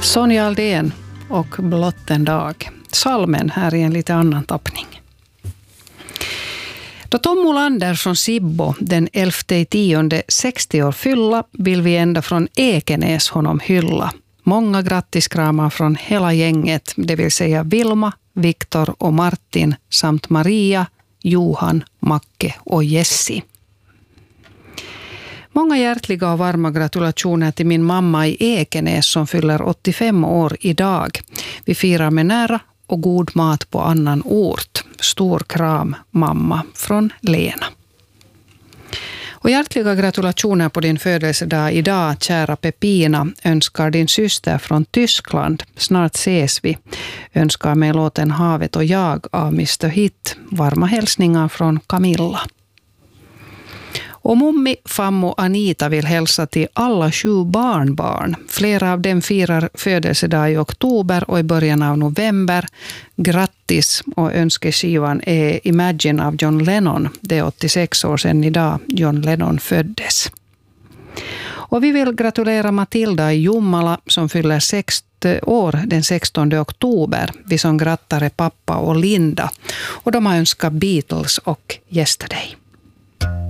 Sonja Aldén och Blott en dag. Salmen här i en lite annan tappning. Då Tom Molander från Sibbo den 11/10 60 år fylla vill vi ända från Ekenäs honom hylla. Många grattiskramar från hela gänget, det vill säga Vilma, Viktor och Martin samt Maria, Johan, Macke och Jessi. Många hjärtliga och varma gratulationer till min mamma i Ekenäs som fyller 85 år idag. Vi firar med nära och god mat på annan ort. Stor kram, mamma, från Lena. Och hjärtliga gratulationer på din födelsedag idag, kära Pepina, önskar din syster från Tyskland. Snart ses vi. Önskar med låten Havet och jag av Mr. Hit. Varma hälsningar från Camilla. Och mummi, fammo Anita vill hälsa till alla 7 barnbarn. Flera av dem firar födelsedag i oktober och i början av november. Grattis, och önskeskivan är Imagine av John Lennon. Det är 86 år sedan idag John Lennon föddes. Och vi vill gratulera Matilda i Jomala som fyller 60 år den 16 oktober. Vi som grattar är pappa och Linda. Och de har önskat Beatles och Yesterday.